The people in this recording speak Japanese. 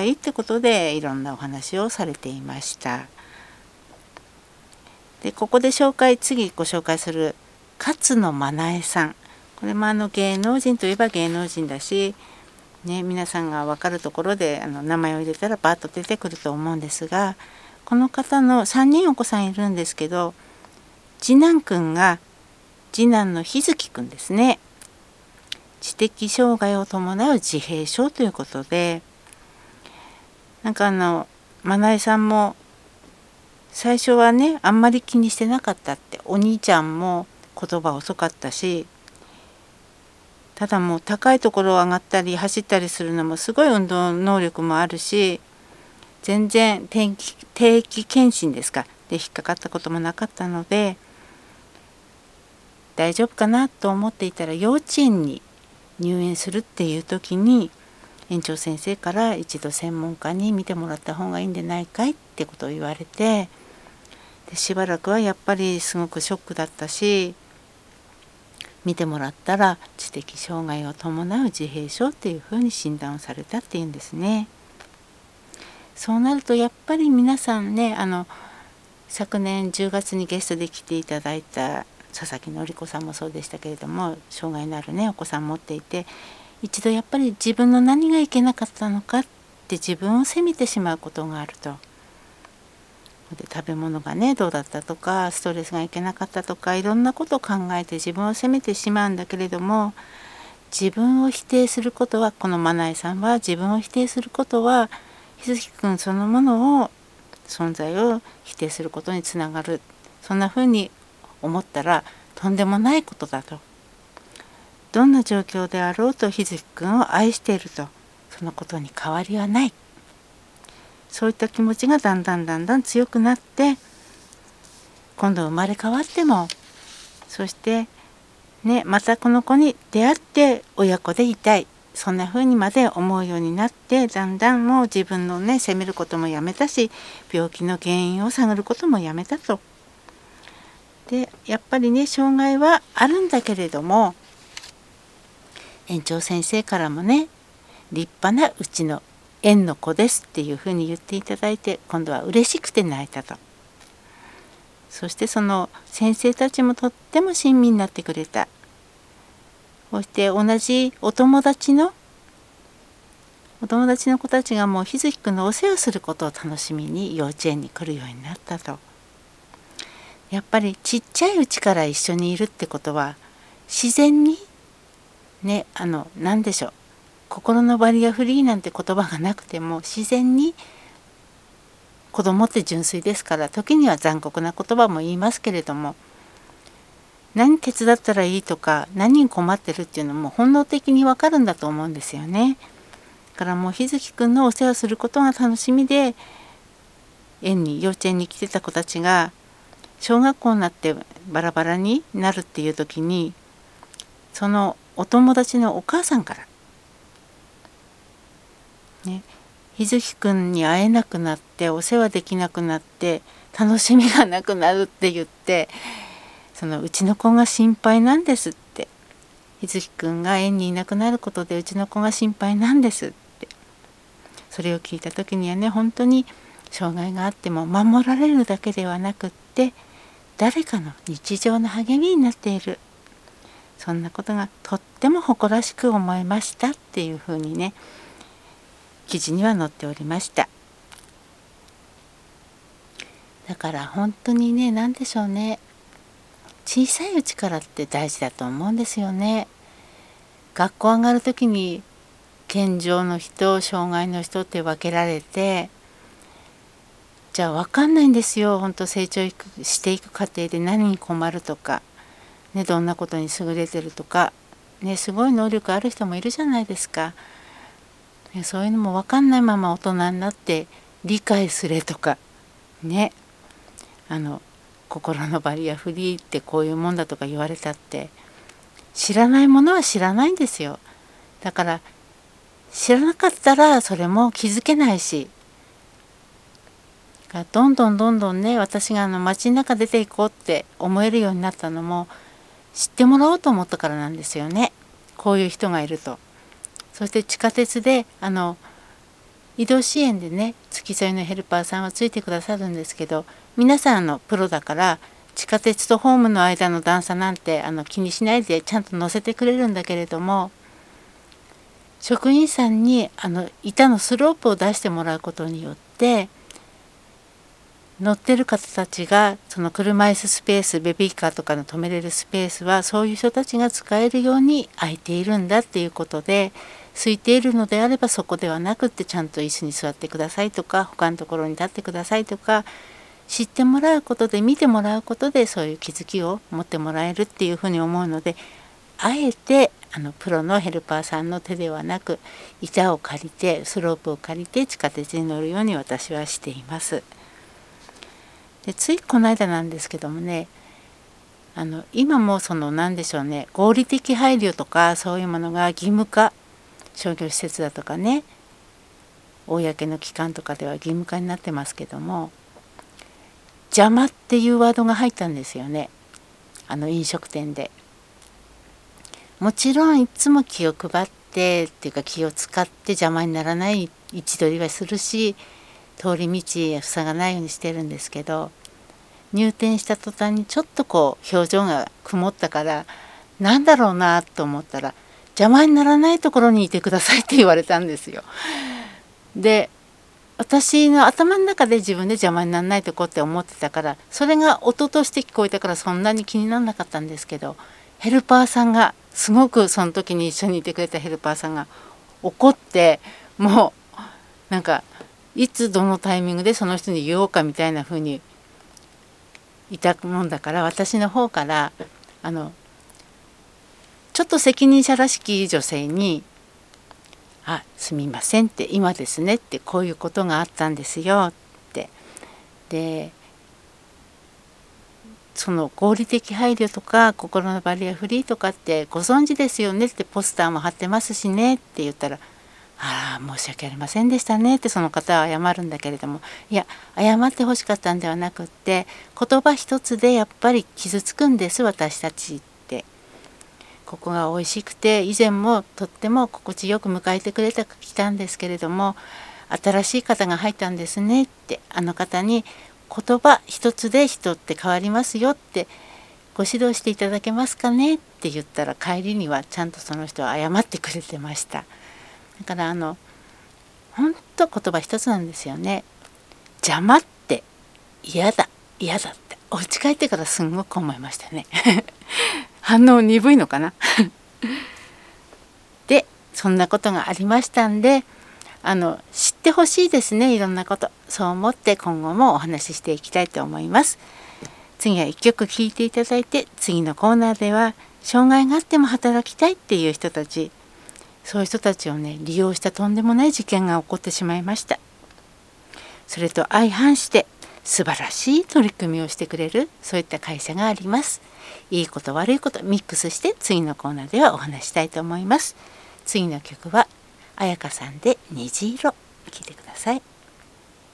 いってことでいろんなお話をされていました。でここで次ご紹介する勝野愛絵さん、これも芸能人といえば芸能人だし、ね、皆さんが分かるところで名前を入れたらバーッと出てくると思うんですが、この方の3人お子さんいるんですけど、次男くんが次男の日月くんですね。知的障害を伴う自閉症ということで、なんか愛絵さんも最初はねあんまり気にしてなかったって、お兄ちゃんも言葉遅かったし、ただもう高いところを上がったり走ったりするのもすごい運動能力もあるし、全然定期検診ですかで引っかかったこともなかったので大丈夫かなと思っていたら、幼稚園に入園するっていう時に園長先生から一度専門家に見てもらった方がいいんじゃないかいってことを言われて、でしばらくはやっぱりすごくショックだったし、見てもらったら知的障害を伴う自閉症っていうふうに診断をされたっていうんですね。そうなるとやっぱり皆さんね、昨年10月にゲストで来ていただいた佐々木典子さんもそうでしたけれども、障害のあるねお子さん持っていて、一度やっぱり自分の何がいけなかったのかって自分を責めてしまうことがあると。で食べ物がねどうだったとか、ストレスがいけなかったとか、いろんなことを考えて自分を責めてしまうんだけれども、自分を否定することは、この愛絵さんは自分を否定することは日月くんそのものを存在を否定することにつながる、そんなふうに思ったらとんでもないことだと。どんな状況であろうと日月くんを愛していると、そのことに変わりはない、そういった気持ちがだんだん強くなって、今度生まれ変わっても、そしてねまたこの子に出会って親子でいたい、そんな風にまで思うようになって、だんだんもう自分のね責めることもやめたし、病気の原因を探ることもやめたと。でやっぱりね障害はあるんだけれども、園長先生からもね立派なうちの園の子ですっていうふうに言っていただいて、今度は嬉しくて泣いたと。そしてその先生たちもとっても親身になってくれた。そして同じお友達の子たちがもう日月くんのお世話することを楽しみに幼稚園に来るようになったと。やっぱりちっちゃいうちから一緒にいるってことは、自然にね何でしょう、心のバリアフリーなんて言葉がなくても自然に、子供って純粋ですから、時には残酷な言葉も言いますけれども、何手伝ったらいいとか何に困ってるっていうのも本能的にわかるんだと思うんですよね。だからもう日月くんのお世話することが楽しみで幼稚園に来てた子たちが小学校になってバラバラになるっていう時に、そのお友達のお母さんからね、日月くんに会えなくなってお世話できなくなって楽しみがなくなるって言って、うちの子が心配なんですって、日月くんが園にいなくなることでうちの子が心配なんですって、それを聞いた時にはね、本当に障害があっても守られるだけではなくって、誰かの日常の励みになっている、そんなことがとっても誇らしく思いましたっていうふうにね記事には載っておりました。だから本当にね、何でしょうね、小さいうちからって大事だと思うんですよね。学校上がる時に健常の人、障害の人って分けられて、じゃあ分かんないんですよ、本当成長していく過程で何に困るとか、ね、どんなことに優れてるとか、ね、すごい能力ある人もいるじゃないですか。そういうのも分かんないまま大人になって理解すれとかね、心のバリアフリーってこういうもんだとか言われたって、知らないものは知らないんですよ。だから知らなかったらそれも気づけないし、どんどんね、私が街の中出ていこうって思えるようになったのも知ってもらおうと思ったからなんですよね。こういう人がいると。そして地下鉄で移動支援でね付き添いのヘルパーさんはついてくださるんですけど、皆さんプロだから地下鉄とホームの間の段差なんて気にしないでちゃんと乗せてくれるんだけれども、職員さんに板のスロープを出してもらうことによって乗ってる方たちがその車椅子スペース、ベビーカーとかの止めれるスペースはそういう人たちが使えるように空いているんだっていうことで、空いているのであればそこではなくってちゃんと椅子に座ってくださいとか他のところに立ってくださいとか知ってもらうことで、見てもらうことでそういう気づきを持ってもらえるっていうふうに思うので、あえてプロのヘルパーさんの手ではなく板を借りてスロープを借りて地下鉄に乗るように私はしています。でついこの間なんですけどもね、今も何でしょうね、合理的配慮とかそういうものが義務化、商業施設だとかね公の機関とかでは義務化になってますけども、邪魔っていうワードが入ったんですよね、飲食店で。もちろんいつも気を配ってっていうか気を使って邪魔にならない位置取りはするし、通り道塞がないようにしてるんですけど、入店した途端にちょっと表情が曇ったからなんだろうなと思ったら、邪魔にならないところにいてくださいって言われたんですよ。で私の頭の中で自分で邪魔にならないとこって思ってたから、それが音として聞こえたからそんなに気にならなかったんですけど、ヘルパーさんがすごくその時に一緒にいてくれたヘルパーさんが怒って、もうなんかいつどのタイミングでその人に言おうかみたいな風にいたもんだから、私の方からちょっと責任者らしき女性に「すみません」って「今ですね」って「こういうことがあったんですよ」って。でその合理的配慮とか心のバリアフリーとかってご存知ですよねって、ポスターも貼ってますしねって言ったら「あら申し訳ありませんでしたね」ってその方は謝るんだけれども、いや謝ってほしかったんではなくって、言葉一つでやっぱり傷つくんです私たちって。ここが美味しくて以前もとっても心地よく迎えてくれてきたんですけれども、新しい方が入ったんですねって、方に言葉一つで人って変わりますよってご指導していただけますかねって言ったら、帰りにはちゃんとその人は謝ってくれてました。だから本当言葉一つなんですよね。邪魔って嫌だ嫌だってお家帰ってからすんごく思いましたね反応鈍いのかなでそんなことがありましたんで、知ってほしいですね、いろんなこと。そう思って今後もお話ししていきたいと思います。次は1曲聴いていただいて、次のコーナーでは障害があっても働きたいっていう人たち、そういう人たちをね利用したとんでもない事件が起こってしまいました。それと相反して素晴らしい取り組みをしてくれるそういった会社があります。いいこと悪いことミックスして次のコーナーではお話したいと思います。次の曲は彩香さんで虹色、聴いてください。